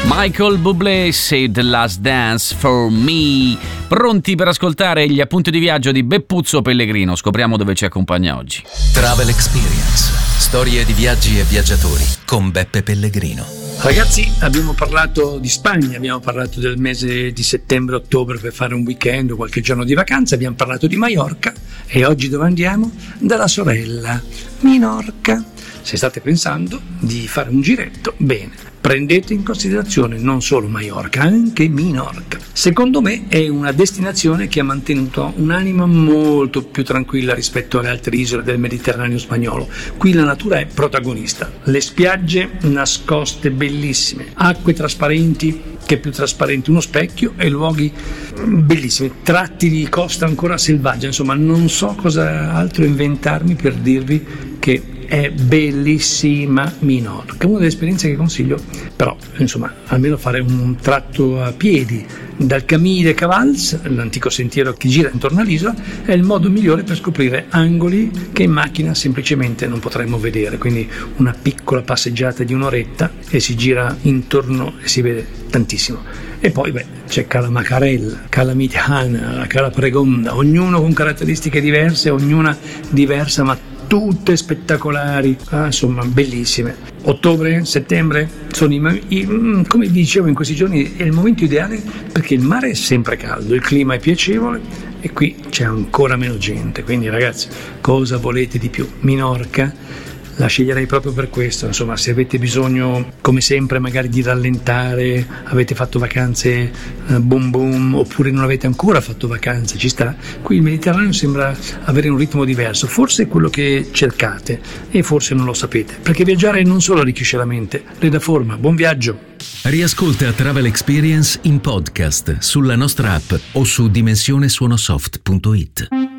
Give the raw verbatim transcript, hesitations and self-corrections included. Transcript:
Michael Bublé, Save the Last Dance for Me. Pronti per ascoltare gli appunti di viaggio di Beppuzzo Pellegrino? Scopriamo dove ci accompagna oggi. Travel Experience, storie di viaggi e viaggiatori con Beppe Pellegrino. Ragazzi, abbiamo parlato di Spagna, abbiamo parlato del mese di settembre-ottobre per fare un weekend o qualche giorno di vacanza, abbiamo parlato di Maiorca e oggi dove andiamo? Dalla sorella, Minorca. Se state pensando di fare un giretto, bene, prendete in considerazione non solo Maiorca, anche Minorca. Secondo me è una destinazione che ha mantenuto un'anima molto più tranquilla rispetto alle altre isole del Mediterraneo spagnolo. Qui la natura è protagonista, le spiagge nascoste bellissime, acque trasparenti, che più trasparenti, uno specchio, e luoghi bellissimi, tratti di costa ancora selvaggia. Insomma, non so cosa altro inventarmi per dirvi che è bellissima Minorca. Una delle esperienze che consiglio, però insomma, almeno fare un tratto a piedi dal Camí de Cavalls, l'antico sentiero che gira intorno all'isola, è il modo migliore per scoprire angoli che in macchina semplicemente non potremmo vedere. Quindi una piccola passeggiata di un'oretta e si gira intorno e si vede tantissimo. E poi beh, c'è Cala Macarella, Cala Mitjana, Cala Pregonda, ognuno con caratteristiche diverse, ognuna diversa ma tutte spettacolari, ah, insomma bellissime. Ottobre, settembre sono i, i, come vi dicevo in questi giorni, è il momento ideale perché il mare è sempre caldo, il clima è piacevole e qui c'è ancora meno gente. Quindi ragazzi, cosa volete di più? Minorca la sceglierei proprio per questo. Insomma, se avete bisogno come sempre magari di rallentare, avete fatto vacanze eh, boom boom, oppure non avete ancora fatto vacanze, ci sta. Qui il Mediterraneo sembra avere un ritmo diverso, forse è quello che cercate e forse non lo sapete, perché viaggiare non solo arricchisce la mente, le dà forma. Buon viaggio. Riascolta Travel Experience in podcast sulla nostra app o su dimensionesuonosoft punto it.